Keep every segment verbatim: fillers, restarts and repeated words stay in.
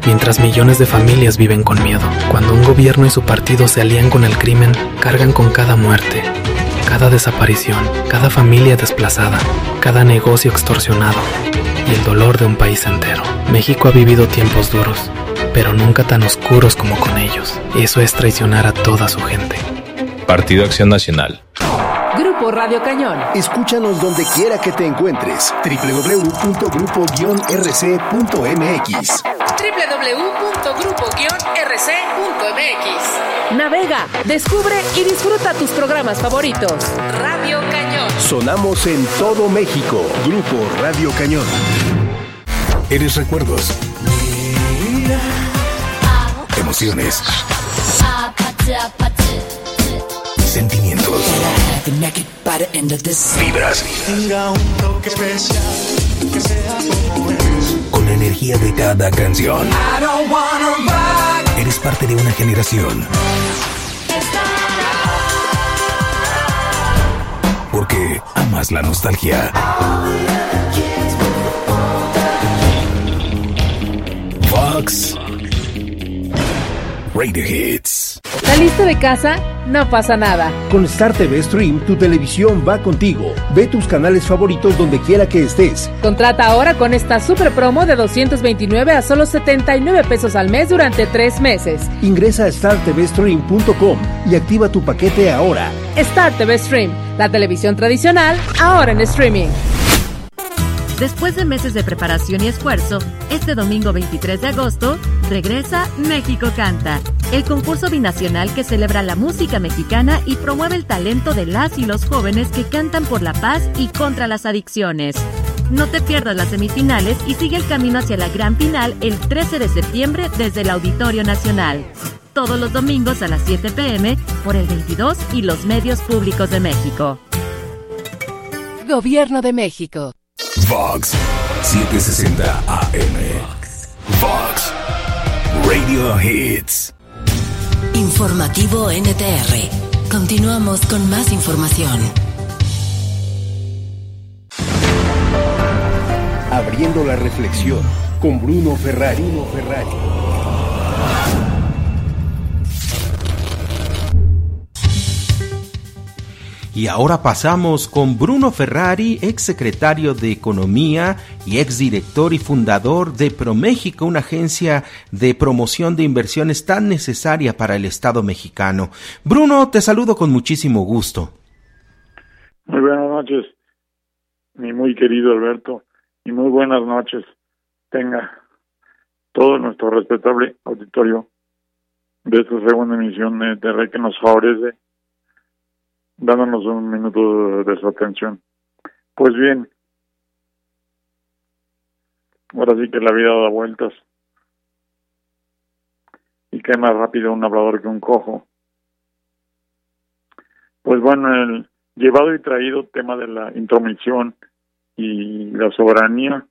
mientras millones de familias viven con miedo. Cuando un gobierno y su partido se alían con el crimen, cargan con cada muerte, cada desaparición, cada familia desplazada, cada negocio extorsionado y el dolor de un país entero. México ha vivido tiempos duros, pero nunca tan oscuros como con ellos. Eso es traicionar a toda su gente. Partido Acción Nacional. Grupo Radio Cañón. Escúchanos donde quiera que te encuentres. doble u doble u doble u punto grupo guion r c punto m x doble u doble u doble u punto grupo guion r c punto m x. Navega, descubre y disfruta tus programas favoritos. Radio Cañón. Sonamos en todo México. Grupo Radio Cañón. Eres recuerdos. Emociones. Sentimientos. Vibras. Con la energía de cada canción. Eres parte de una generación. Porque amas la nostalgia. Vox Radio Hits. ¿Saliste de casa? No pasa nada. Con Star T V Stream, tu televisión va contigo. Ve tus canales favoritos donde quiera que estés. Contrata ahora con esta super promo de doscientos veintinueve a solo setenta y nueve pesos al mes durante tres meses. Ingresa a star t v stream punto com y activa tu paquete ahora. Star T V Stream, la televisión tradicional, ahora en streaming. Después de meses de preparación y esfuerzo, este domingo veintitrés de agosto, regresa México Canta, el concurso binacional que celebra la música mexicana y promueve el talento de las y los jóvenes que cantan por la paz y contra las adicciones. No te pierdas las semifinales y sigue el camino hacia la gran final el trece de septiembre desde el Auditorio Nacional. Todos los domingos a las siete pe eme por el veintidós y los medios públicos de México. Gobierno de México. Vox setecientos sesenta A M. Vox Radio Hits. Informativo N T R. Continuamos con más información. Abriendo la reflexión con Bruno Ferrari. Bruno Ferrari. Y ahora pasamos con Bruno Ferrari, exsecretario de Economía y exdirector y fundador de ProMéxico, una agencia de promoción de inversiones tan necesaria para el Estado mexicano. Bruno, te saludo con muchísimo gusto. Muy buenas noches, mi muy querido Alberto, y muy buenas noches tenga todo nuestro respetable auditorio de esta segunda emisión de T R que nos favorece, dándonos un minuto de su atención. Pues bien, ahora sí que la vida da vueltas y que más rápido un hablador que un cojo. Pues bueno, el llevado y traído tema de la intromisión y la soberanía,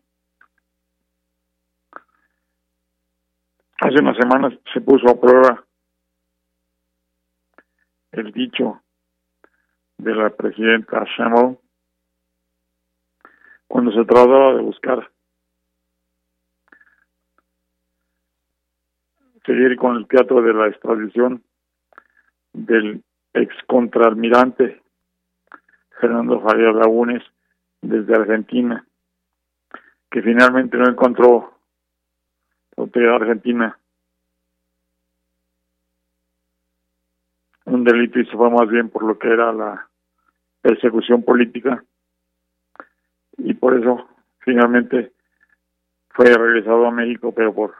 hace unas semanas se puso a prueba el dicho de la presidenta Sheinbaum cuando se trataba de buscar seguir con el teatro de la extradición del ex contraalmirante Fernando Javier Lagunes desde Argentina, que finalmente no encontró la autoridad argentina un delito y se fue más bien por lo que era la persecución política, y por eso finalmente fue regresado a México, pero por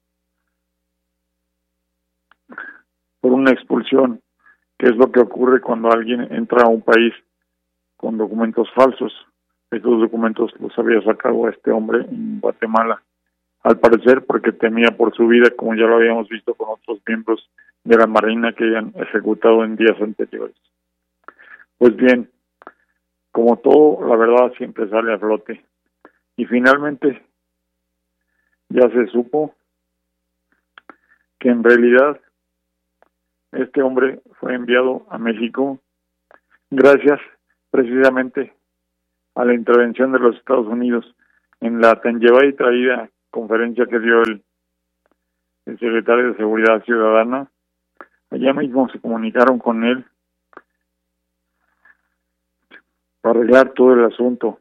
por una expulsión, que es lo que ocurre cuando alguien entra a un país con documentos falsos. Estos documentos los había sacado este hombre en Guatemala, al parecer porque temía por su vida, como ya lo habíamos visto con otros miembros de la Marina que habían ejecutado en días anteriores. Pues bien, como todo, la verdad siempre sale a flote. Y finalmente ya se supo que en realidad este hombre fue enviado a México gracias precisamente a la intervención de los Estados Unidos en la tan llevada y traída conferencia que dio el el secretario de Seguridad Ciudadana. Allá mismo se comunicaron con él para arreglar todo el asunto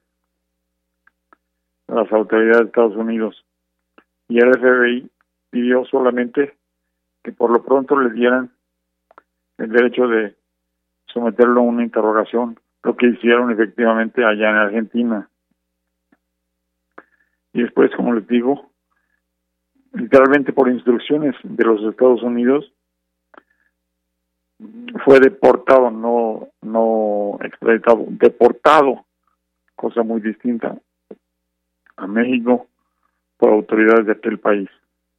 a las autoridades de Estados Unidos. Y el F B I pidió solamente que por lo pronto le dieran el derecho de someterlo a una interrogación, lo que hicieron efectivamente allá en Argentina. Y después, como les digo, literalmente por instrucciones de los Estados Unidos, fue deportado, no, no extraditado, deportado, cosa muy distinta, a México por autoridades de aquel país.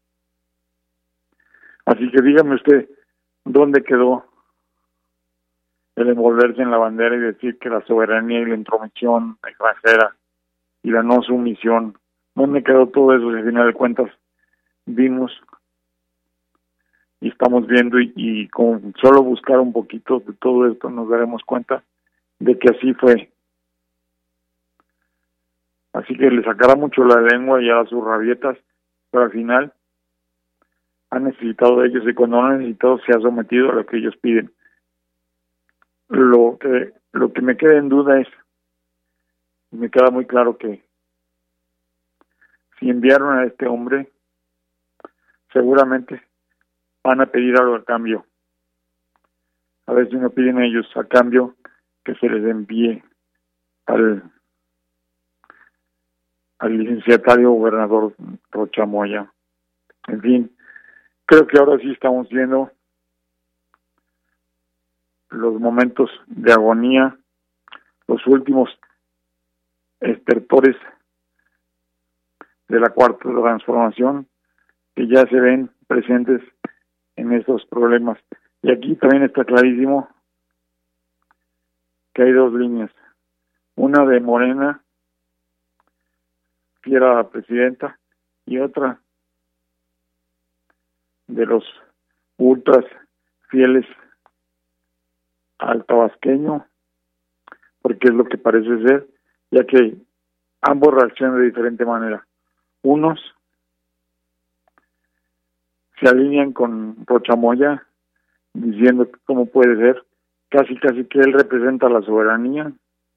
Así que dígame usted, ¿dónde quedó el envolverse en la bandera y decir que la soberanía y la intromisión extranjera y la no sumisión? ¿Dónde quedó todo eso? Si al final de cuentas vimos y estamos viendo y, y con solo buscar un poquito de todo esto nos daremos cuenta de que así fue. Así que le sacará mucho la lengua y a sus rabietas, pero al final ha necesitado de ellos y cuando han necesitado se ha sometido a lo que ellos piden. Lo que, lo que me queda en duda es, me queda muy claro que si enviaron a este hombre, seguramente van a pedir algo a cambio. A ver si no piden ellos a cambio que se les envíe al, al licenciatario gobernador Rocha Moya. En fin, creo que ahora sí estamos viendo los momentos de agonía, los últimos estertores de la cuarta transformación que ya se ven presentes en estos problemas. Y aquí también está clarísimo que hay dos líneas. Una de Morena, fiera presidenta, y otra de los ultras fieles al tabasqueño, porque es lo que parece ser, ya que ambos reaccionan de diferente manera. Unos se alinean con Rocha Moya, diciendo que cómo puede ser, casi casi que él representa la soberanía,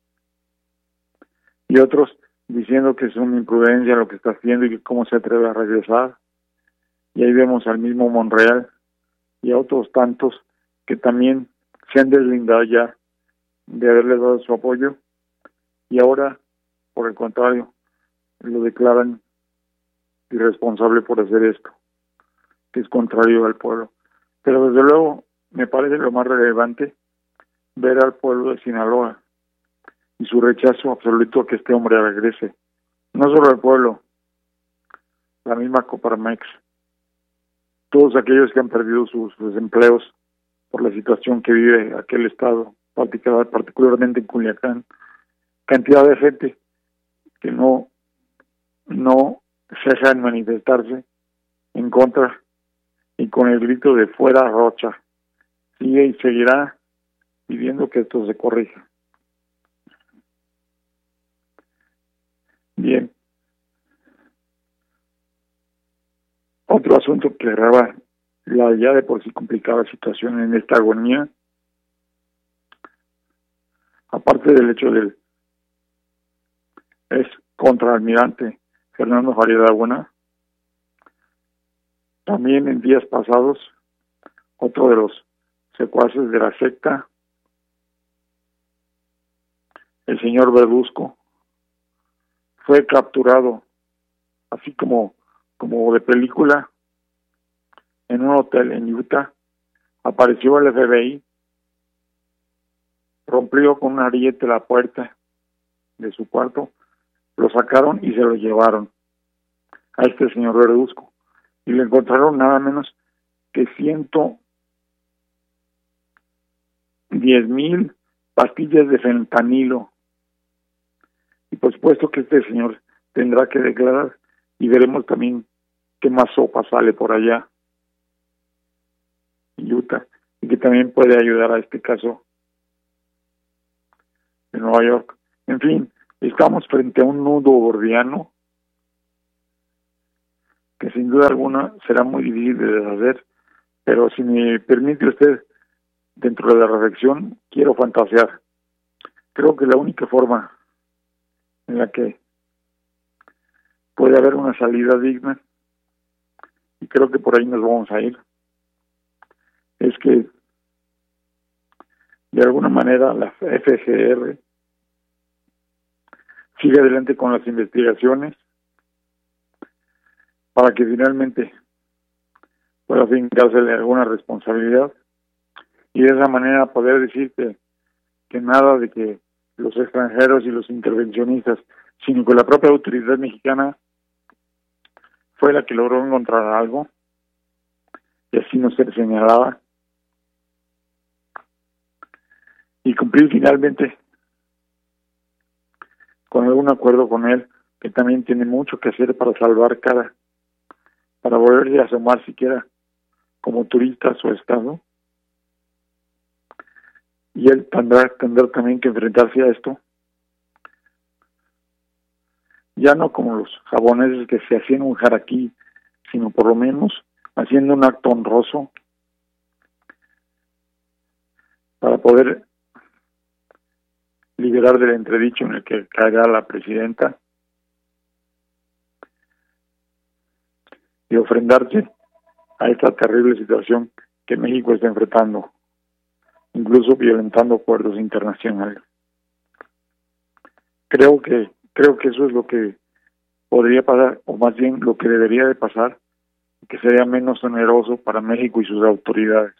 y otros diciendo que es una imprudencia lo que está haciendo y que cómo se atreve a regresar. Y ahí vemos al mismo Monreal y a otros tantos que también se han deslindado ya de haberle dado su apoyo y ahora, por el contrario, lo declaran irresponsable por hacer esto, que es contrario al pueblo. Pero desde luego me parece lo más relevante ver al pueblo de Sinaloa y su rechazo absoluto a que este hombre regrese. No solo el pueblo, la misma Coparmex, todos aquellos que han perdido sus, sus empleos por la situación que vive aquel estado, particular, particularmente en Culiacán, cantidad de gente que no, no se dejan manifestarse en contra y con el grito de fuera Rocha, sigue y seguirá pidiendo que esto se corrija. Bien. Otro asunto que agrava la ya de por sí complicada situación en esta agonía, aparte del hecho del es contraalmirante Fernando Farías Laguna, también en días pasados otro de los secuaces de la secta, el señor Verduzco, fue capturado así como como de película en un hotel en Utah. Apareció el F B I, rompió con un ariete la puerta de su cuarto, lo sacaron y se lo llevaron a este señor Verduzco y le encontraron nada menos que ciento diez mil pastillas de fentanilo. Y por supuesto que este señor tendrá que declarar y veremos también qué más sopa sale por allá en Utah y que también puede ayudar a este caso de Nueva York. En fin, estamos frente a un nudo gordiano que sin duda alguna será muy difícil de deshacer, pero si me permite usted, dentro de la reflexión, quiero fantasear. Creo que la única forma en la que puede haber una salida digna, y creo que por ahí nos vamos a ir, es que de alguna manera la F G R sigue adelante con las investigaciones para que finalmente pueda fincársele alguna responsabilidad y de esa manera poder decir que, que nada de que los extranjeros y los intervencionistas, sino que la propia autoridad mexicana fue la que logró encontrar algo y así no se señalaba, y cumplir finalmente con algún acuerdo con él, que también tiene mucho que hacer para salvar cara, para volverse a asomar siquiera como turista a su estado, y él tendrá, tendrá también que enfrentarse a esto, ya no como los japoneses que se hacían un harakiri, sino por lo menos haciendo un acto honroso para poder liberar del entredicho en el que caerá la presidenta y ofrendarse a esta terrible situación que México está enfrentando, incluso violentando acuerdos internacionales. Creo que creo que eso es lo que podría pasar, o más bien lo que debería de pasar, que sería menos oneroso para México y sus autoridades.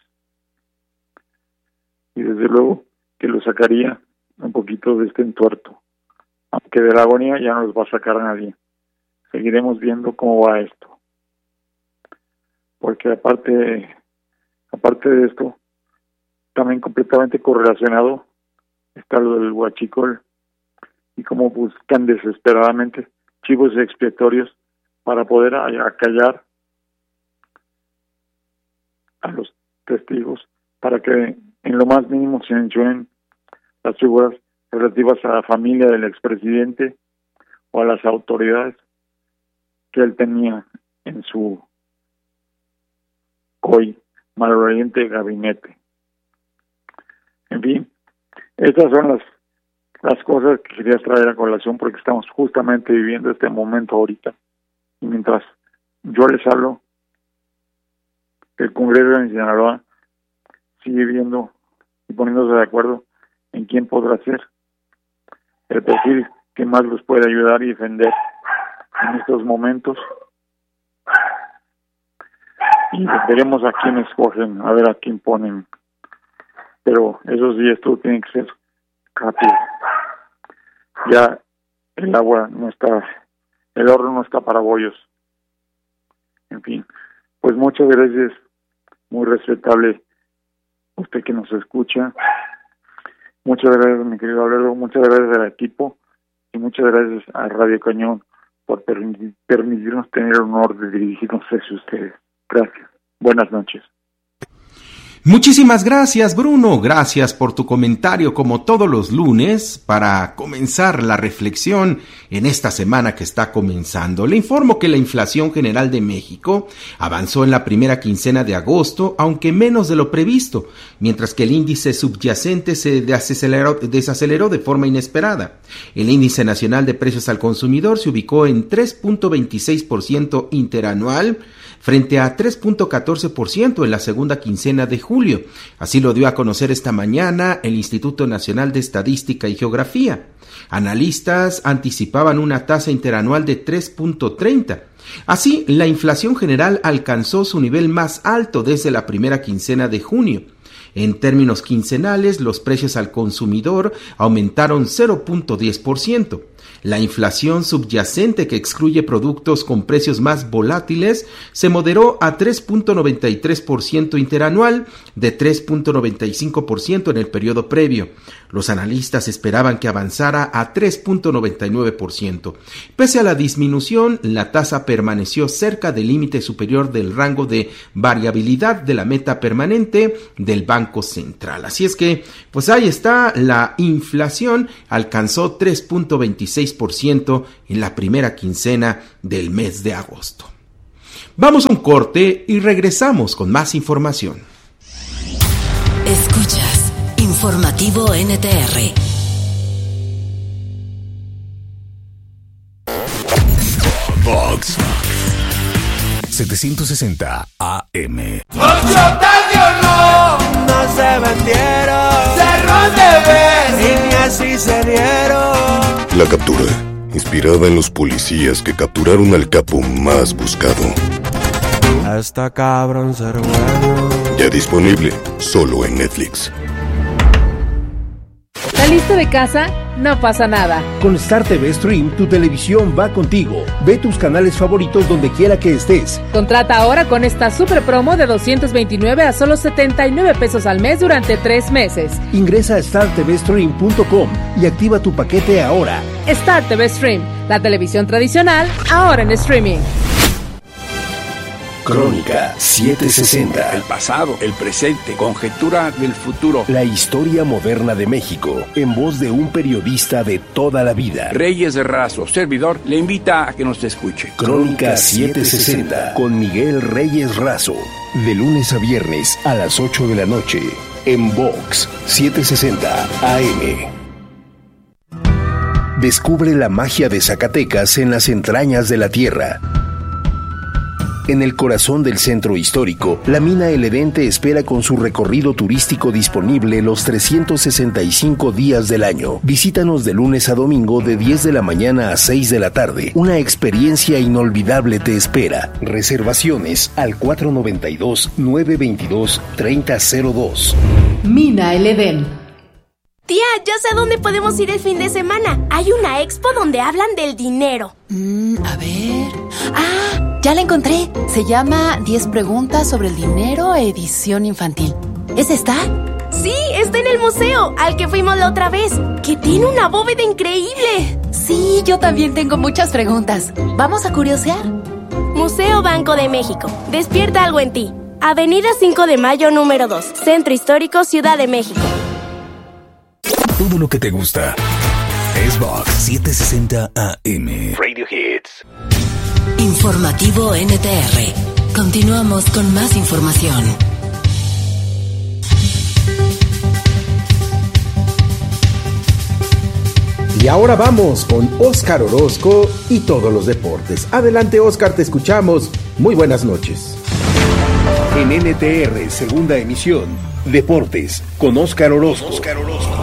Y desde luego que lo sacaría un poquito de este entuerto, aunque de la agonía ya no los va a sacar a nadie. Seguiremos viendo cómo va esto, porque aparte aparte de esto, también completamente correlacionado está lo del huachicol y cómo buscan desesperadamente chivos expiatorios para poder acallar a los testigos, para que en lo más mínimo se mencionen las figuras relativas a la familia del expresidente o a las autoridades que él tenía en su hoy maloriente gabinete. En fin, estas son las las cosas que quería traer a colación porque estamos justamente viviendo este momento ahorita. Y mientras yo les hablo, el Congreso de Sinaloa sigue viendo y poniéndose de acuerdo en quién podrá ser el perfil que más los puede ayudar y defender en estos momentos. Y veremos a quién escogen, a ver a quién ponen. Pero eso sí, esto tiene que ser rápido. Ya el agua no está, el horno no está para bollos. En fin, pues muchas gracias, muy respetable usted que nos escucha. Muchas gracias, mi querido Aurelio, muchas gracias al equipo y muchas gracias a Radio Cañón por permitir, permitirnos tener el honor de dirigirnos hacia ustedes. Gracias. Buenas noches. Muchísimas gracias, Bruno. Gracias por tu comentario como todos los lunes para comenzar la reflexión en esta semana que está comenzando. Le informo que la inflación general de México avanzó en la primera quincena de agosto, aunque menos de lo previsto, mientras que el índice subyacente se desaceleró, desaceleró de forma inesperada. El índice nacional de precios al consumidor se ubicó en tres punto veintiséis por ciento interanual, frente a tres punto catorce por ciento en la segunda quincena de julio. Así lo dio a conocer esta mañana el Instituto Nacional de Estadística y Geografía. Analistas anticipaban una tasa interanual de tres punto treinta. Así, la inflación general alcanzó su nivel más alto desde la primera quincena de junio. En términos quincenales, los precios al consumidor aumentaron cero punto diez por ciento. La inflación subyacente, que excluye productos con precios más volátiles, se moderó a tres punto noventa y tres por ciento interanual, de tres punto noventa y cinco por ciento en el periodo previo. Los analistas esperaban que avanzara a tres punto noventa y nueve por ciento. Pese a la disminución, la tasa permaneció cerca del límite superior del rango de variabilidad de la meta permanente del Banco Central. Así es que, pues ahí está, la inflación alcanzó tres punto veintiséis por ciento en la primera quincena del mes de agosto. Vamos a un corte y regresamos con más información. Escuchas Informativo N T R. Vox setecientos sesenta A M. No, no se vendieron, cerró de vez y ni así se dieron. La captura, inspirada en los policías que capturaron al capo más buscado. Hasta cabrón ser bueno. Ya disponible, solo en Netflix. ¿Saliste de casa? No pasa nada. Con Star T V Stream, tu televisión va contigo. Ve tus canales favoritos donde quiera que estés. Contrata ahora con esta super promo de doscientos veintinueve a solo setenta y nueve pesos al mes durante tres meses. Ingresa a star t v stream punto com y activa tu paquete ahora. Star T V Stream, la televisión tradicional, ahora en streaming. Crónica setecientos sesenta. El pasado, el presente, conjetura del futuro. La historia moderna de México, en voz de un periodista de toda la vida. Reyes de Razo, servidor, le invita a que nos escuche. Crónica setecientos sesenta, con Miguel Reyes Razo. De lunes a viernes a las ocho de la noche, en Vox setecientos sesenta A M. Descubre la magia de Zacatecas en las entrañas de la tierra. En el corazón del centro histórico, la mina El Edén te espera con su recorrido turístico disponible los trescientos sesenta y cinco días del año. Visítanos de lunes a domingo de diez de la mañana a seis de la tarde. Una experiencia inolvidable te espera. Reservaciones al cuatro noventa y dos, nueve veintidós, treinta cero dos. Mina El Edén. Tía, ya sé a dónde podemos ir el fin de semana. Hay una expo donde hablan del dinero. Mm, a ver... ¡Ah! Ya la encontré. Se llama diez preguntas sobre el dinero, edición infantil. ¿Esa está? Sí, está en el museo, al que fuimos la otra vez, que tiene una bóveda increíble. Sí, yo también tengo muchas preguntas. ¿Vamos a curiosear? Museo Banco de México. Despierta algo en ti. Avenida cinco de Mayo, número dos. Centro Histórico, Ciudad de México. Todo lo que te gusta es Vox setecientos sesenta A M. Radio Hits. Informativo N T R. Continuamos con más información. Y ahora vamos con Óscar Orozco y todos los deportes. Adelante, Óscar, te escuchamos. Muy buenas noches. En N T R, segunda emisión, Deportes, con Óscar Orozco. Óscar Orozco.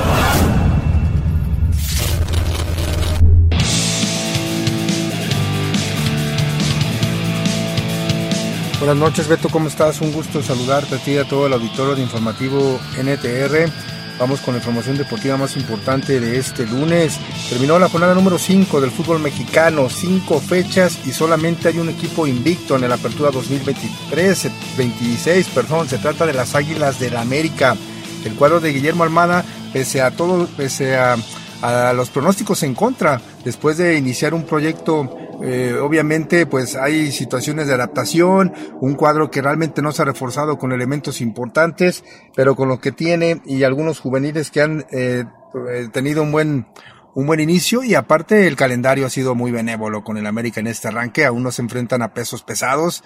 Buenas noches, Beto, ¿cómo estás? Un gusto saludarte a ti y a todo el auditorio de Informativo N T R. Vamos con la información deportiva más importante de este lunes. Terminó la jornada número cinco del fútbol mexicano, cinco fechas y solamente hay un equipo invicto en la apertura dos mil veintitrés, veintiséis, perdón, se trata de las Águilas del América. El cuadro de Guillermo Almada, pese a todo, pese a, a los pronósticos en contra, después de iniciar un proyecto, eh, obviamente pues hay situaciones de adaptación, un cuadro que realmente no se ha reforzado con elementos importantes, pero con lo que tiene y algunos juveniles que han eh, tenido un buen un buen inicio, y aparte el calendario ha sido muy benévolo con el América en este arranque. Aún no se enfrentan a pesos pesados,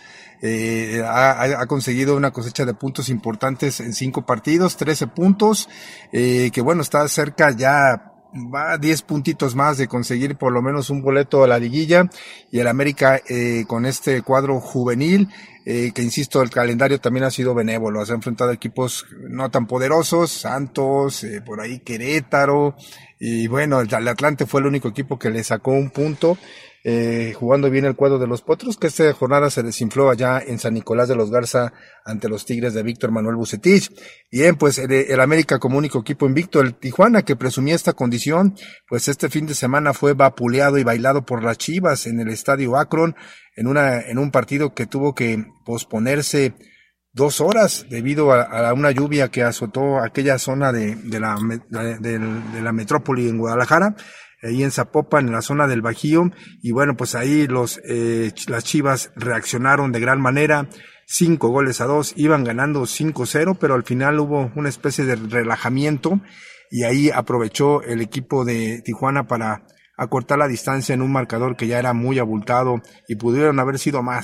eh, ha, ha conseguido una cosecha de puntos importantes en cinco partidos, trece puntos, eh, que bueno, está cerca ya, va diez puntitos más de conseguir por lo menos un boleto a la liguilla, y el América eh, con este cuadro juvenil, eh, que insisto, el calendario también ha sido benévolo, se ha enfrentado a equipos no tan poderosos, Santos, eh, por ahí Querétaro, y bueno, el Atlante fue el único equipo que le sacó un punto, eh, jugando bien el cuadro de los Potros, que esta jornada se desinfló allá en San Nicolás de los Garza ante los Tigres de Víctor Manuel Bucetich. Bien, pues el, el América como único equipo invicto, el Tijuana, que presumía esta condición, pues este fin de semana fue vapuleado y bailado por las Chivas en el Estadio Akron, en una en un partido que tuvo que posponerse dos horas debido a, a una lluvia que azotó aquella zona de, de, la, de, de, de la metrópoli en Guadalajara, ahí en Zapopan, en la zona del Bajío, y bueno, pues ahí los eh, las Chivas reaccionaron de gran manera, cinco goles a dos, iban ganando cinco cero, pero al final hubo una especie de relajamiento, y ahí aprovechó el equipo de Tijuana para acortar la distancia en un marcador que ya era muy abultado, y pudieron haber sido más.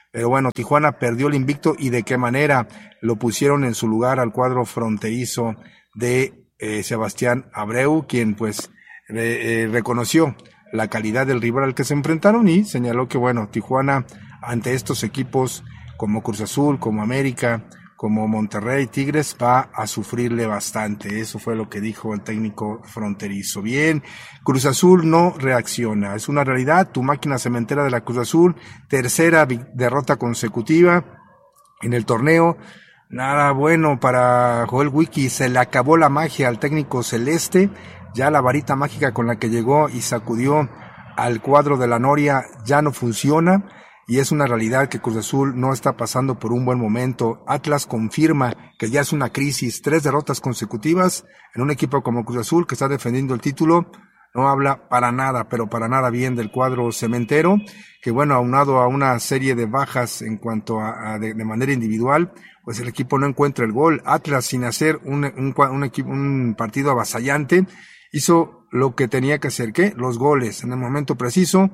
Pero bueno, Tijuana perdió el invicto y de qué manera lo pusieron en su lugar al cuadro fronterizo de eh, Sebastián Abreu, quien pues re, eh, reconoció la calidad del rival al que se enfrentaron y señaló que bueno, Tijuana ante estos equipos como Cruz Azul, como América, como Monterrey, Tigres, va a sufrirle bastante. Eso fue lo que dijo el técnico fronterizo. Bien, Cruz Azul no reacciona. Es una realidad. Tu máquina cementera de la Cruz Azul, tercera derrota consecutiva en el torneo. Nada bueno para Joel Wiki. Se le acabó la magia al técnico celeste. Ya la varita mágica con la que llegó y sacudió al cuadro de la Noria ya no funciona. Y es una realidad que Cruz Azul no está pasando por un buen momento. Atlas confirma que ya es una crisis. Tres derrotas consecutivas en un equipo como Cruz Azul que está defendiendo el título. No habla para nada, pero para nada bien del cuadro cementero, que bueno, aunado a una serie de bajas en cuanto a, a de, de manera individual, pues el equipo no encuentra el gol. Atlas, sin hacer un, un, un, equipo, un partido avasallante, hizo lo que tenía que hacer, ¿qué? Los goles en el momento preciso.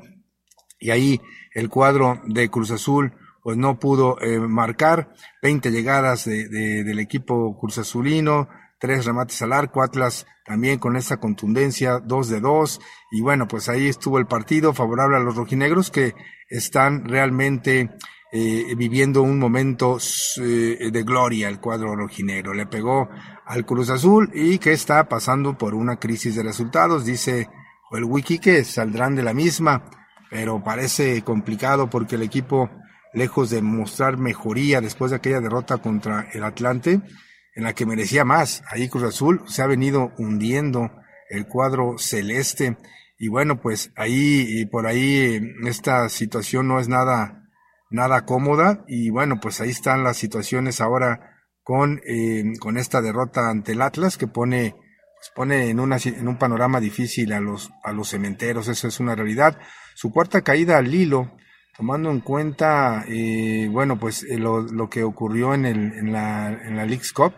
Y ahí el cuadro de Cruz Azul pues no pudo eh, marcar. veinte llegadas de, de, del equipo Cruz Azulino, tres remates al arco. Atlas también con esa contundencia, dos de dos. Y bueno, pues ahí estuvo el partido favorable a los rojinegros, que están realmente eh, viviendo un momento eh, de gloria el cuadro rojinegro. Le pegó al Cruz Azul y que está pasando por una crisis de resultados. Dice el Wiki que saldrán de la misma, pero parece complicado porque el equipo, lejos de mostrar mejoría después de aquella derrota contra el Atlante, en la que merecía más, ahí Cruz Azul se ha venido hundiendo el cuadro celeste, y bueno, pues ahí, y por ahí, esta situación no es nada, nada cómoda, y bueno, pues ahí están las situaciones ahora con, eh, con esta derrota ante el Atlas, que pone, pues pone en una, en un panorama difícil a los, a los cementeros. Eso es una realidad. Su cuarta caída al hilo, tomando en cuenta, eh, bueno, pues eh, lo, lo que ocurrió en el, en la, en la Leagues Cup,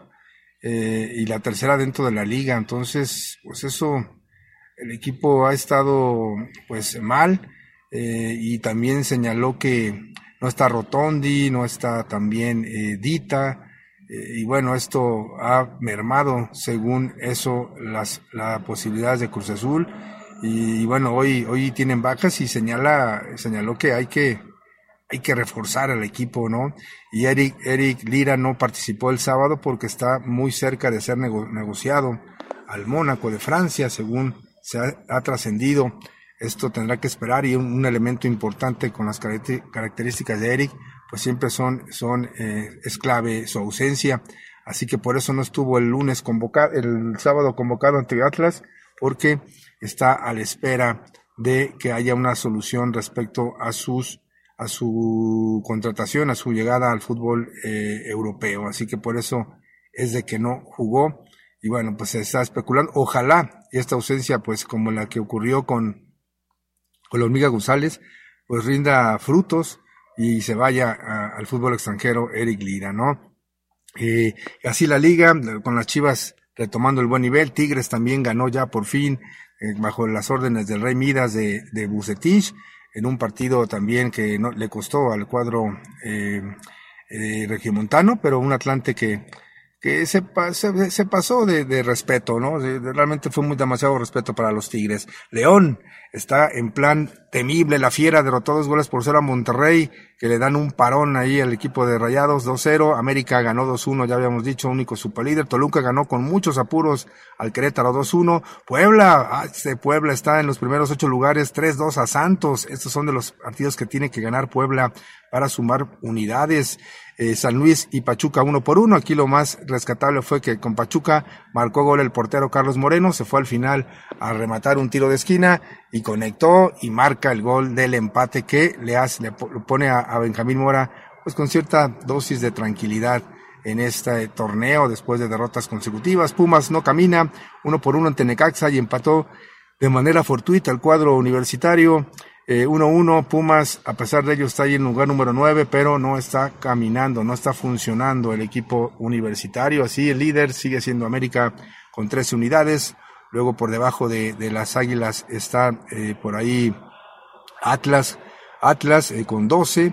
eh, y la tercera dentro de la liga. Entonces, pues eso, el equipo ha estado, pues, mal, eh, y también señaló que no está Rotondi, no está también, eh, Dita, eh, y bueno, esto ha mermado, según eso, las, las posibilidades de Cruz Azul. Y, y bueno, hoy, hoy tienen bajas y señala, señaló que hay que, hay que reforzar al equipo, ¿no? Y Eric, Eric Lira no participó el sábado porque está muy cerca de ser nego, negociado al Mónaco de Francia, según se ha, ha trascendido. Esto tendrá que esperar, y un, un elemento importante con las características de Eric, pues siempre son, son, eh, es clave su ausencia. Así que por eso no estuvo el lunes convocado, el sábado convocado ante Atlas, porque está a la espera de que haya una solución respecto a sus a su contratación, a su llegada al fútbol eh, europeo. Así que por eso es de que no jugó. Y bueno, pues se está especulando. Ojalá y esta ausencia, pues como la que ocurrió con, con la Hormiga González, pues rinda frutos y se vaya a, al fútbol extranjero Eric Lira, ¿no? Eh, así la liga, con las Chivas retomando el buen nivel. Tigres también ganó ya por fin, eh, bajo las órdenes del Rey Midas de, de Bucetich, en un partido también que no le costó al cuadro eh, eh, regiomontano, pero un Atlante que que se, se, se pasó de, de respeto, ¿no? De, de, realmente fue muy demasiado respeto para los Tigres. León está en plan temible, la Fiera derrotó dos goles por cero a Monterrey, que le dan un parón ahí al equipo de Rayados, dos cero, América ganó dos uno, ya habíamos dicho, único superlíder, Toluca ganó con muchos apuros al Querétaro dos uno, Puebla, ah, este Puebla está en los primeros ocho lugares, tres dos a Santos, estos son de los partidos que tiene que ganar Puebla para sumar unidades. Eh, San Luis y Pachuca uno por uno. Aquí lo más rescatable fue que con Pachuca marcó gol el portero Carlos Moreno, se fue al final a rematar un tiro de esquina y conectó y marca el gol del empate que le hace, le pone a, a Benjamín Mora pues con cierta dosis de tranquilidad en este torneo después de derrotas consecutivas. Pumas no camina, uno por uno ante Necaxa y empató de manera fortuita el cuadro universitario. Eh, uno uno, Pumas, a pesar de ello, está ahí en lugar número nueve, pero no está caminando, no está funcionando el equipo universitario. Así el líder sigue siendo América con trece unidades. Luego por debajo de, de las Águilas está eh, por ahí Atlas, Atlas eh, con doce.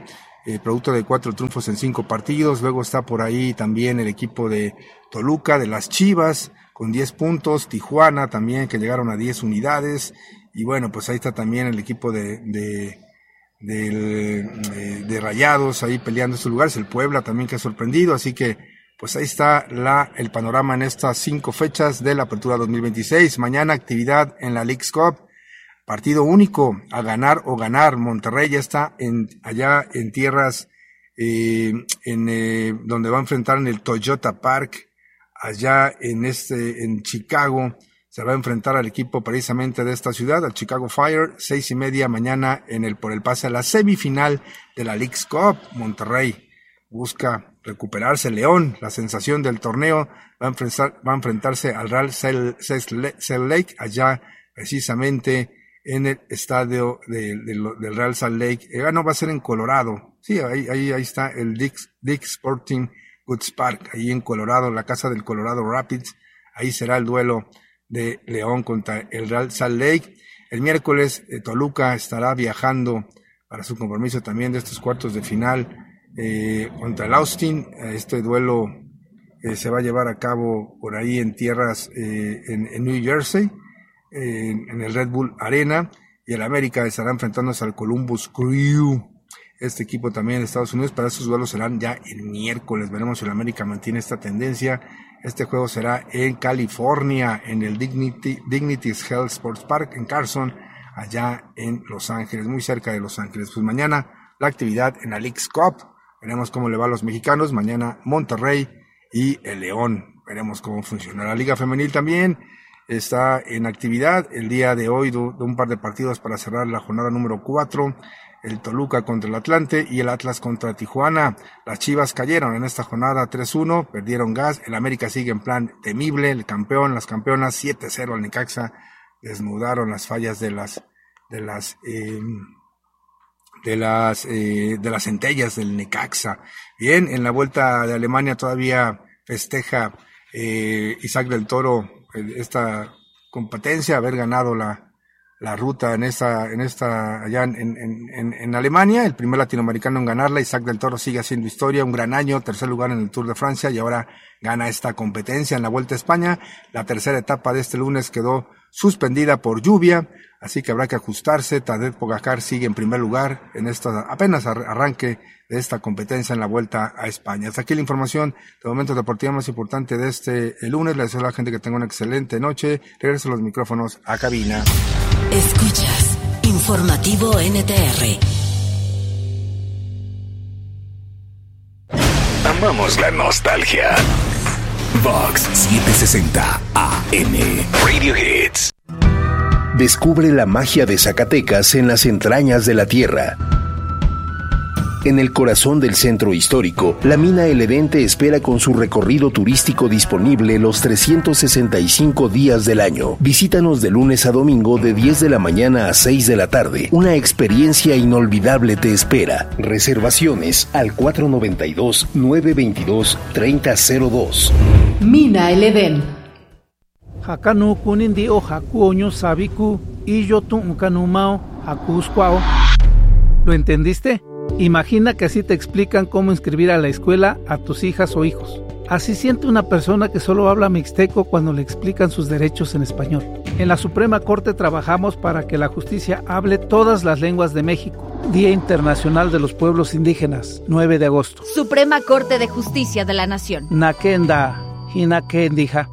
eh, producto de cuatro triunfos en cinco partidos. Luego está por ahí también el equipo de Toluca, de las Chivas, con diez puntos. Tijuana también, que llegaron a diez unidades. Y bueno, pues ahí está también el equipo de, de, de, de, de Rayados, ahí peleando estos lugares. El Puebla también, que ha sorprendido. Así que, pues ahí está la, el panorama en estas cinco fechas de la Apertura dos mil veintiséis. Mañana actividad en la Leagues Cup. Partido único, a ganar o ganar. Monterrey ya está en, allá en tierras, eh, en, eh, donde va a enfrentar en el Toyota Park, allá en este, en Chicago. Se va a enfrentar al equipo precisamente de esta ciudad, al Chicago Fire, seis y media mañana en el, por el pase a la semifinal de la Leagues Cup. Monterrey busca recuperarse. León, la sensación del torneo, va a enfrentar, va a enfrentarse al Real Salt Lake, allá precisamente en el estadio de, de, del Real Salt Lake. Eh, no, va a ser en Colorado. Sí, ahí, ahí, ahí está el Dick's, Dick's Sporting Goods Park, ahí en Colorado, la casa del Colorado Rapids. Ahí será el duelo de León contra el Real Salt Lake. El miércoles, eh, Toluca estará viajando para su compromiso también de estos cuartos de final eh, contra el Austin. Este duelo eh, se va a llevar a cabo por ahí en tierras eh, en, en New Jersey, En, en el Red Bull Arena, y el América estará enfrentándose al Columbus Crew, este equipo también de Estados Unidos. Para estos duelos serán ya el miércoles. Veremos si el América mantiene esta tendencia. Este juego será en California, en el Dignity, Dignity's Health Sports Park en Carson, allá en Los Ángeles, muy cerca de Los Ángeles. Pues mañana la actividad en la Leagues Cup. Veremos cómo le va a los mexicanos. Mañana Monterrey y el León. Veremos cómo funciona. La Liga Femenil también está en actividad el día de hoy, de un par de partidos para cerrar la jornada número cuatro, el Toluca contra el Atlante y el Atlas contra Tijuana. Las Chivas cayeron en esta jornada tres uno, perdieron gas. El América sigue en plan temible, el campeón, las campeonas siete cero al Necaxa, desnudaron las fallas de las de las eh, de las eh, de las centellas del Necaxa. Bien, en la vuelta de Alemania todavía festeja eh, Isaac del Toro esta competencia, haber ganado la, la ruta en esta, en esta, allá en, en, en, en Alemania, el primer latinoamericano en ganarla. Isaac del Toro sigue haciendo historia, un gran año, tercer lugar en el Tour de Francia, y ahora gana esta competencia en la Vuelta a España. La tercera etapa de este lunes quedó suspendida por lluvia, así que habrá que ajustarse. Tadej Pogacar sigue en primer lugar en esta, apenas arranque de esta competencia en la Vuelta a España. Hasta aquí la información de momento deportiva más importante de este el lunes. Le deseo a la gente que tenga una excelente noche. Regreso los micrófonos a cabina. Escuchas Informativo N T R. Amamos la nostalgia. Vox setecientos sesenta A M Radio Hits. Descubre la magia de Zacatecas en las entrañas de la tierra. En el corazón del centro histórico, la mina El Edén te espera con su recorrido turístico disponible los trescientos sesenta y cinco días del año. Visítanos de lunes a domingo de diez de la mañana a seis de la tarde. Una experiencia inolvidable te espera. Reservaciones al cuatro nueve dos, nueve dos dos, tres cero cero dos. Mina El Edén. Hakanu kunindi o hakuoño sabiku y yo tu ukanumao hakuskwao. ¿Lo entendiste? Imagina que así te explican cómo inscribir a la escuela a tus hijas o hijos. Así siente una persona que solo habla mixteco cuando le explican sus derechos en español. En la Suprema Corte trabajamos para que la justicia hable todas las lenguas de México. Día Internacional de los Pueblos Indígenas, nueve de agosto. Suprema Corte de Justicia de la Nación. Nakenda, hinakendija.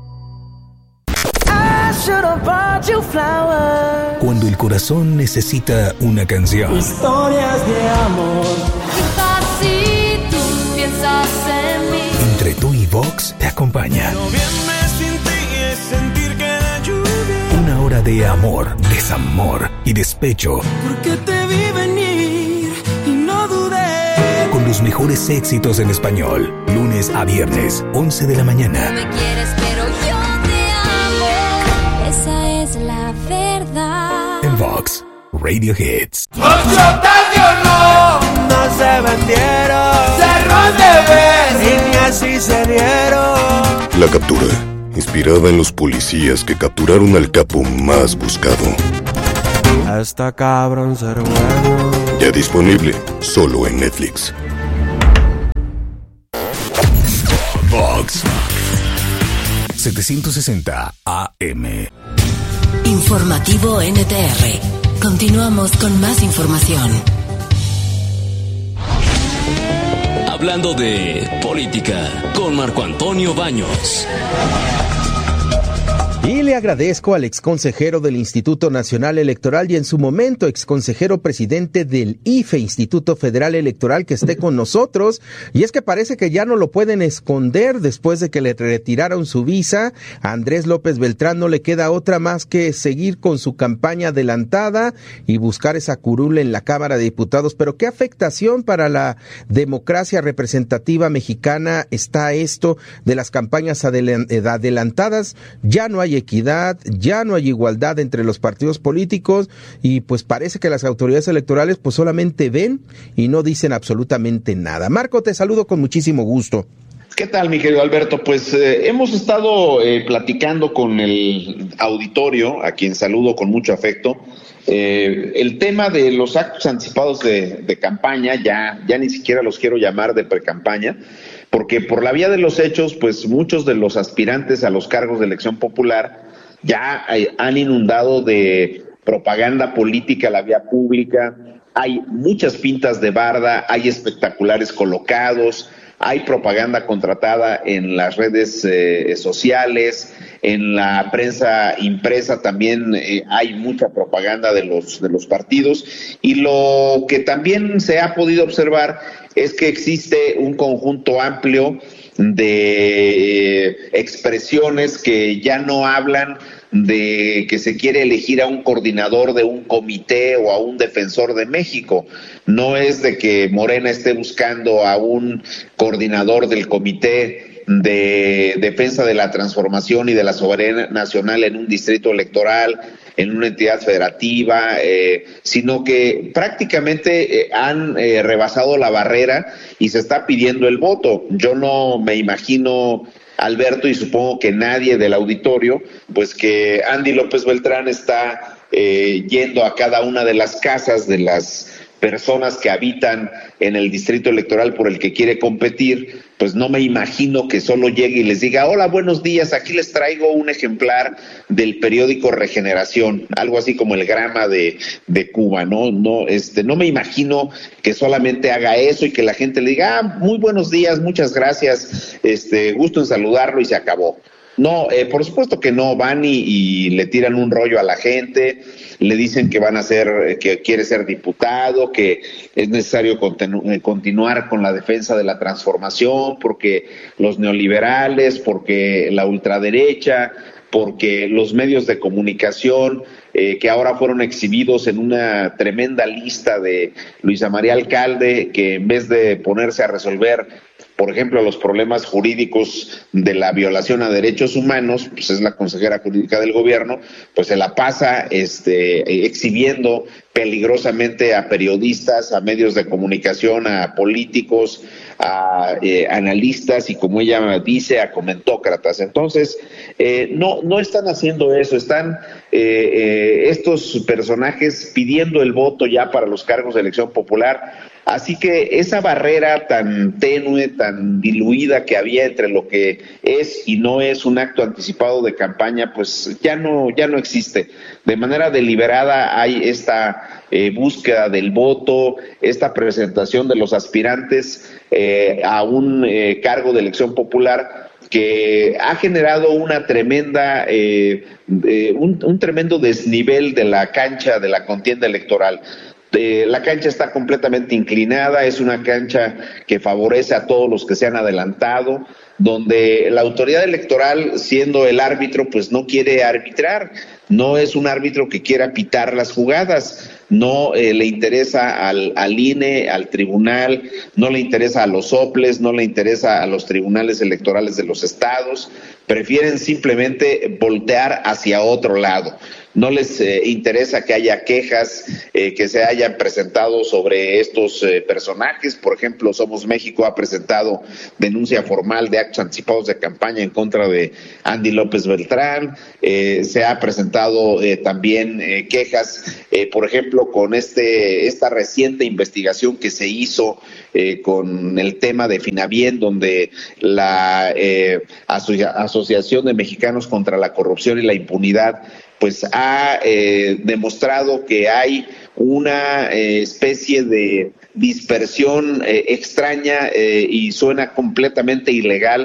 Cuando el corazón necesita una canción. Historias de amor. Si tú piensas en mí. Entre tú y Vox te acompaña. Noviembre sin ti es sentir que la lluvia. Una hora de amor, desamor y despecho. Porque te vi venir y no dudé. Con los mejores éxitos en español. Lunes a viernes, once de la mañana. No me quieres, pero yo te amo. Esa es la verdad. En Vox Radio Hits. No, no se vendieron. Cerró de vez y ni así se dieron. La captura, inspirada en los policías que capturaron al capo más buscado. Hasta cabrón ser bueno. Ya disponible solo en Netflix. Vox setecientos sesenta A M. Informativo N T R. Continuamos con más información. Hablando de política con Marco Antonio Baños. Y le agradezco al exconsejero del Instituto Nacional Electoral y en su momento exconsejero presidente del I F E, Instituto Federal Electoral, que esté con nosotros. Y es que parece que ya no lo pueden esconder después de que le retiraron su visa. A Andrés López Beltrán no le queda otra más que seguir con su campaña adelantada y buscar esa curul en la Cámara de Diputados. Pero ¿qué afectación para la democracia representativa mexicana está esto de las campañas adelantadas? Ya no hay equidad, ya no hay igualdad entre los partidos políticos y pues parece que las autoridades electorales pues solamente ven y no dicen absolutamente nada. Marco, te saludo con muchísimo gusto. ¿Qué tal, mi querido Alberto? Pues eh, hemos estado eh, platicando con el auditorio, a quien saludo con mucho afecto. Eh, el tema de los actos anticipados de, de campaña, ya, ya ni siquiera los quiero llamar de precampaña, porque por la vía de los hechos, pues muchos de los aspirantes a los cargos de elección popular ya hay, han inundado de propaganda política la vía pública, hay muchas pintas de barda, hay espectaculares colocados, hay propaganda contratada en las redes eh, sociales, en la prensa impresa también eh, hay mucha propaganda de los de los partidos, y lo que también se ha podido observar es que existe un conjunto amplio de eh, expresiones que ya no hablan de que se quiere elegir a un coordinador de un comité o a un defensor de México. No es de que Morena esté buscando a un coordinador del comité de defensa de la transformación y de la soberanía nacional en un distrito electoral, en una entidad federativa, eh, sino que prácticamente eh, han eh, rebasado la barrera y se está pidiendo el voto. Yo no me imagino, Alberto, y supongo que nadie del auditorio, pues que Andy López Beltrán está eh, yendo a cada una de las casas de las personas que habitan en el distrito electoral por el que quiere competir. Pues no me imagino que solo llegue y les diga: hola, buenos días, aquí les traigo un ejemplar del periódico Regeneración, algo así como el Grama de, de Cuba, ¿no? No, este, no me imagino que solamente haga eso y que la gente le diga: ah, muy buenos días, muchas gracias, este, gusto en saludarlo, y se acabó. No, eh, por supuesto que no, van y, y le tiran un rollo a la gente, le dicen que van a ser, que quiere ser diputado, que es necesario continu- continuar con la defensa de la transformación, porque los neoliberales, porque la ultraderecha, porque los medios de comunicación eh, que ahora fueron exhibidos en una tremenda lista de Luisa María Alcalde, que en vez de ponerse a resolver, por ejemplo, los problemas jurídicos de la violación a derechos humanos, pues es la consejera jurídica del gobierno, pues se la pasa este, exhibiendo peligrosamente a periodistas, a medios de comunicación, a políticos, a eh, analistas y, como ella dice, a comentócratas. Entonces, eh, no, no están haciendo eso, están eh, eh, estos personajes pidiendo el voto ya para los cargos de elección popular. Así que esa barrera tan tenue, tan diluida que había entre lo que es y no es un acto anticipado de campaña, pues ya no, ya no existe. De manera deliberada hay esta eh, búsqueda del voto, esta presentación de los aspirantes eh, a un eh, cargo de elección popular, que ha generado una tremenda, eh, eh, un, un tremendo desnivel de la cancha de la contienda electoral. Eh, la cancha está completamente inclinada, es una cancha que favorece a todos los que se han adelantado, donde la autoridad electoral, siendo el árbitro, pues no quiere arbitrar, no es un árbitro que quiera pitar las jugadas, no eh, le interesa al, al I N E, al tribunal, no le interesa a los soples, no le interesa a los tribunales electorales de los estados, prefieren simplemente voltear hacia otro lado. no les eh, interesa que haya quejas eh, que se hayan presentado sobre estos eh, personajes. Por ejemplo, Somos México ha presentado denuncia formal de actos anticipados de campaña en contra de Andy López Beltrán. Eh, se ha presentado eh, también eh, quejas, eh, por ejemplo, con este esta reciente investigación que se hizo eh, con el tema de Finabien, donde la eh, aso- Asociación de Mexicanos contra la Corrupción y la Impunidad pues ha eh, demostrado que hay una eh, especie de dispersión eh, extraña eh, y suena completamente ilegal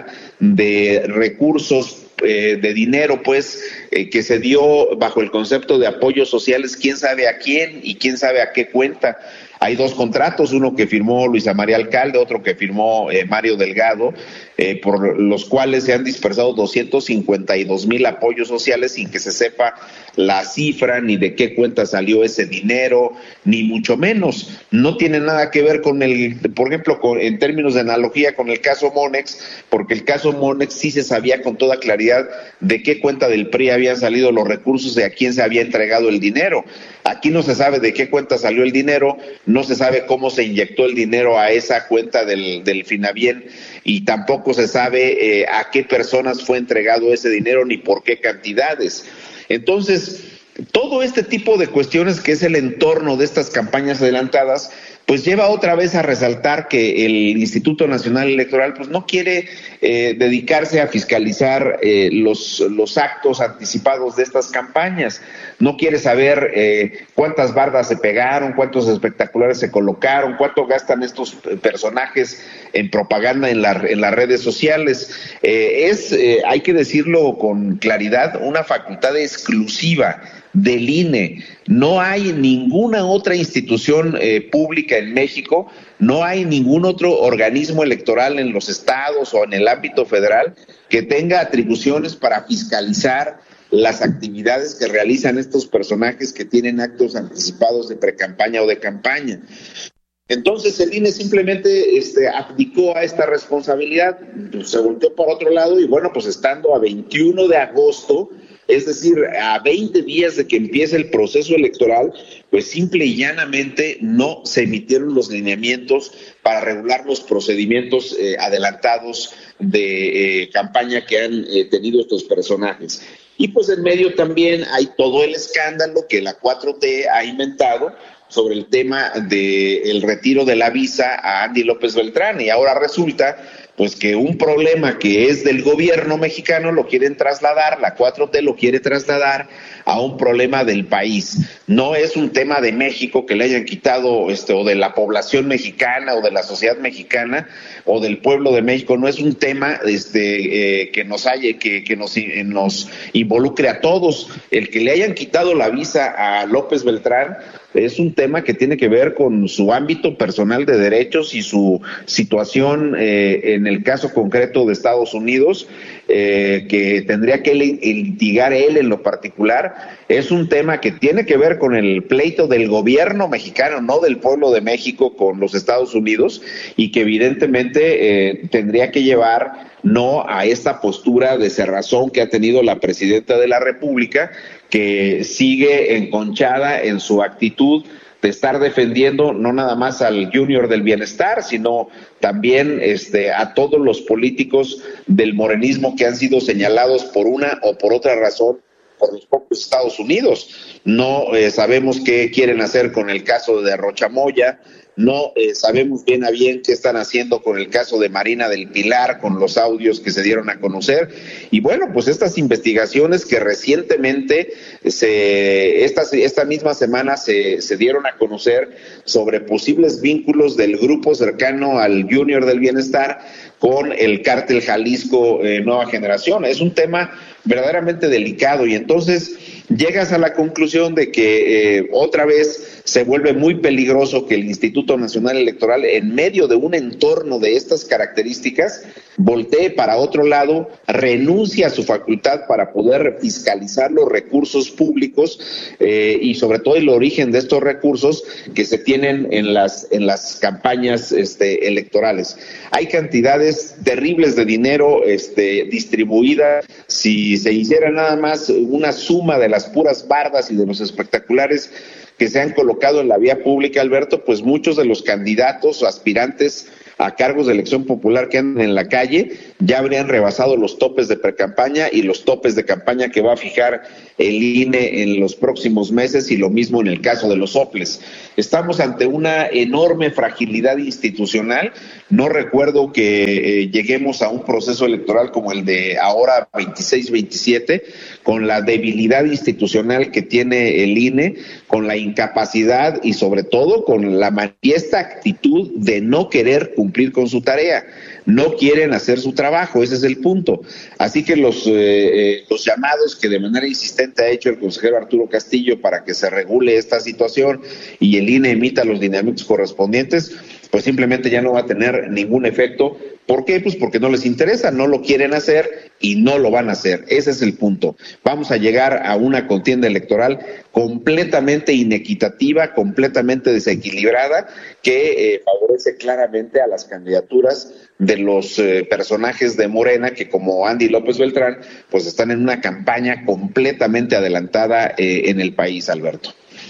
de recursos eh, de dinero, pues, eh, que se dio bajo el concepto de apoyos sociales, quién sabe a quién y quién sabe a qué cuenta. Hay dos contratos, uno que firmó Luisa María Alcalde, otro que firmó eh, Mario Delgado, eh, por los cuales se han dispersado doscientos cincuenta y dos mil apoyos sociales sin que se sepa la cifra, ni de qué cuenta salió ese dinero, ni mucho menos. No tiene nada que ver con el, por ejemplo, con, en términos de analogía con el caso Monex, porque el caso Monex sí se sabía con toda claridad de qué cuenta del P R I habían salido los recursos y a quién se había entregado el dinero. Aquí no se sabe de qué cuenta salió el dinero, no se sabe cómo se inyectó el dinero a esa cuenta del, del Finabien y tampoco se sabe eh, a qué personas fue entregado ese dinero ni por qué cantidades. Entonces, todo este tipo de cuestiones que es el entorno de estas campañas adelantadas, pues lleva otra vez a resaltar que el Instituto Nacional Electoral pues no quiere eh, dedicarse a fiscalizar eh, los, los actos anticipados de estas campañas, no quiere saber eh, cuántas bardas se pegaron, cuántos espectaculares se colocaron, cuánto gastan estos personajes en propaganda en, la, en las redes sociales. Eh, es, eh, hay que decirlo con claridad, una facultad exclusiva del I N E. No hay ninguna otra institución eh, pública en México, no hay ningún otro organismo electoral en los estados o en el ámbito federal que tenga atribuciones para fiscalizar las actividades que realizan estos personajes que tienen actos anticipados de precampaña o de campaña. Entonces el I N E simplemente este, abdicó a esta responsabilidad, se volteó por otro lado y bueno, pues estando a veintiuno de agosto, es decir, a veinte días de que empiece el proceso electoral, pues simple y llanamente no se emitieron los lineamientos para regular los procedimientos eh, adelantados de eh, campaña que han eh, tenido estos personajes. Y pues en medio también hay todo el escándalo que la cuatro T ha inventado sobre el tema del retiro de la visa a Andy López Beltrán, y ahora resulta pues que un problema que es del gobierno mexicano lo quieren trasladar, la cuatro T lo quiere trasladar a un problema del país. No es un tema de México que le hayan quitado, este, o de la población mexicana, o de la sociedad mexicana, o del pueblo de México, no es un tema este, eh, que nos haya, que, que nos, eh, nos involucre a todos. El que le hayan quitado la visa a López Beltrán es un tema que tiene que ver con su ámbito personal de derechos y su situación eh, en el caso concreto de Estados Unidos, eh, que tendría que litigar él en lo particular. Es un tema que tiene que ver con el pleito del gobierno mexicano, no del pueblo de México con los Estados Unidos, y que evidentemente eh, tendría que llevar no a esta postura de cerrazón que ha tenido la presidenta de la República, que sigue enconchada en su actitud de estar defendiendo no nada más al Junior del Bienestar, sino también este, a todos los políticos del morenismo que han sido señalados por una o por otra razón por los propios Estados Unidos. No eh, sabemos qué quieren hacer con el caso de Rocha Moya, no eh, sabemos bien a bien qué están haciendo con el caso de Marina del Pilar, con los audios que se dieron a conocer. Y bueno, pues estas investigaciones que recientemente, se, esta, esta misma semana se, se dieron a conocer sobre posibles vínculos del grupo cercano al Junior del Bienestar con el cártel Jalisco eh, Nueva Generación. Es un tema verdaderamente delicado y entonces llegas a la conclusión de que eh, otra vez se vuelve muy peligroso que el Instituto Nacional Electoral, en medio de un entorno de estas características, voltee para otro lado, renuncie a su facultad para poder fiscalizar los recursos públicos eh, y sobre todo el origen de estos recursos que se tienen en las en las campañas este, electorales. Hay cantidades terribles de dinero este, distribuida. Si se hiciera nada más una suma de las las puras bardas y de los espectaculares que se han colocado en la vía pública, Alberto, pues muchos de los candidatos o aspirantes a cargos de elección popular que andan en la calle ya habrían rebasado los topes de precampaña y los topes de campaña que va a fijar el I N E en los próximos meses, y lo mismo en el caso de los soples. Estamos ante una enorme fragilidad institucional. No recuerdo que eh, lleguemos a un proceso electoral como el de ahora veintiséis veintisiete, con la debilidad institucional que tiene el I N E, con la incapacidad y sobre todo con la manifiesta actitud de no querer cumplir con su tarea. No quieren hacer su trabajo, ese es el punto. Así que los, eh, eh, los llamados que de manera insistente ha hecho el consejero Arturo Castillo para que se regule esta situación y el I N E emita los lineamientos correspondientes, pues simplemente ya no va a tener ningún efecto. ¿Por qué? Pues porque no les interesa, no lo quieren hacer y no lo van a hacer. Ese es el punto. Vamos a llegar a una contienda electoral completamente inequitativa, completamente desequilibrada, que eh, favorece claramente a las candidaturas de los eh, personajes de Morena, que como Andy López Beltrán, pues están en una campaña completamente adelantada eh, en el país, Alberto.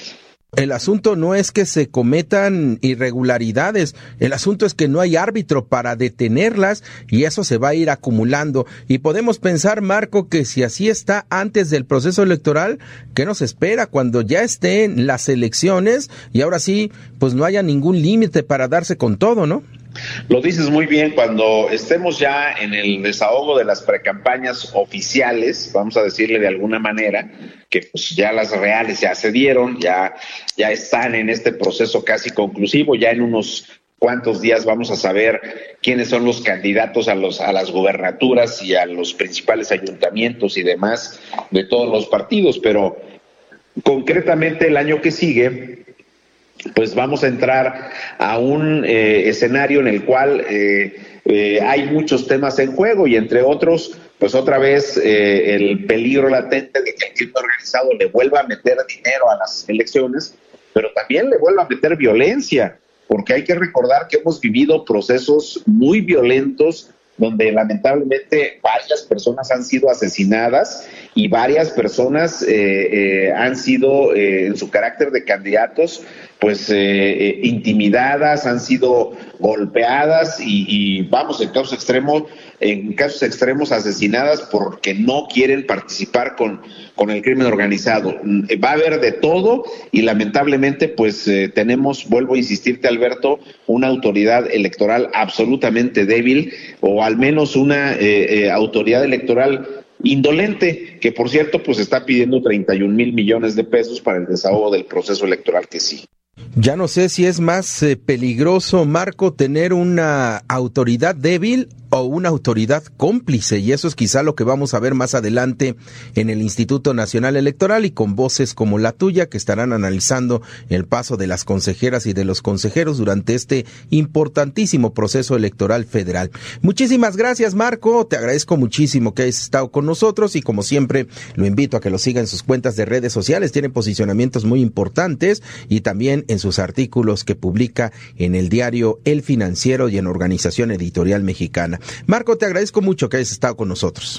El asunto no es que se cometan irregularidades, el asunto es que no hay árbitro para detenerlas y eso se va a ir acumulando. Y podemos pensar, Marco, que si así está antes del proceso electoral, ¿qué nos espera cuando ya estén las elecciones y ahora sí, pues no haya ningún límite para darse con todo, ¿no? Lo dices muy bien, cuando estemos ya en el desahogo de las precampañas oficiales, vamos a decirle de alguna manera, que pues ya las reales ya se dieron, ya, ya están en este proceso casi conclusivo, ya en unos cuantos días vamos a saber quiénes son los candidatos a los a las gubernaturas y a los principales ayuntamientos y demás de todos los partidos, pero concretamente el año que sigue, pues vamos a entrar a un eh, escenario en el cual eh, eh, hay muchos temas en juego y entre otros, pues otra vez eh, el peligro latente de que el crimen organizado le vuelva a meter dinero a las elecciones, pero también le vuelva a meter violencia, porque hay que recordar que hemos vivido procesos muy violentos donde lamentablemente varias personas han sido asesinadas y varias personas eh, eh, han sido eh, en su carácter de candidatos pues eh, eh, intimidadas, han sido golpeadas y, y vamos en casos extremos, en casos extremos asesinadas porque no quieren participar con, con el crimen organizado. Va a haber de todo y lamentablemente pues eh, tenemos, vuelvo a insistirte, Alberto, una autoridad electoral absolutamente débil o al menos una eh, eh, autoridad electoral indolente, que por cierto pues está pidiendo treinta y un mil millones de pesos para el desahogo del proceso electoral que sí. Ya no sé si es más eh, peligroso, Marco, tener una autoridad débil o una autoridad cómplice, y eso es quizá lo que vamos a ver más adelante en el Instituto Nacional Electoral y con voces como la tuya que estarán analizando el paso de las consejeras y de los consejeros durante este importantísimo proceso electoral federal. Muchísimas gracias, Marco, te agradezco muchísimo que hayas estado con nosotros y como siempre lo invito a que lo siga en sus cuentas de redes sociales, tiene posicionamientos muy importantes y también en sus artículos que publica en el diario El Financiero y en Organización Editorial Mexicana. Marco, te agradezco mucho que hayas estado con nosotros.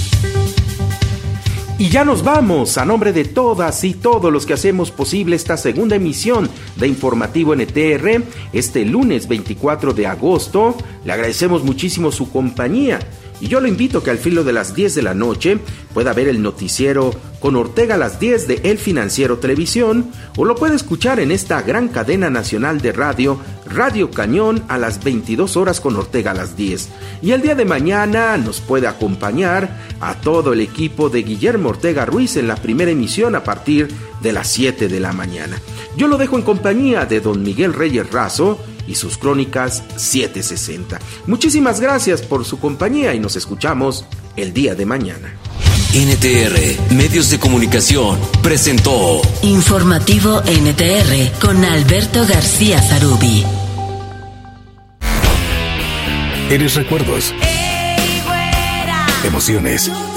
Y ya nos vamos, a nombre de todas y todos los que hacemos posible esta segunda emisión de Informativo N T R, este lunes veinticuatro de agosto, le agradecemos muchísimo su compañía. Y yo lo invito a que al filo de las diez de la noche pueda ver el noticiero con Ortega a las diez de El Financiero Televisión, o lo puede escuchar en esta gran cadena nacional de radio, Radio Cañón, a las veintidós horas con Ortega a las diez. Y el día de mañana nos puede acompañar a todo el equipo de Guillermo Ortega Ruiz en la primera emisión a partir de las siete de la mañana. Yo lo dejo en compañía de don Miguel Reyes Razo y sus crónicas siete sesenta. Muchísimas gracias por su compañía y nos escuchamos el día de mañana. N T R, Medios de Comunicación, presentó Informativo N T R con Alberto García Zarubi. Eres recuerdos, emociones,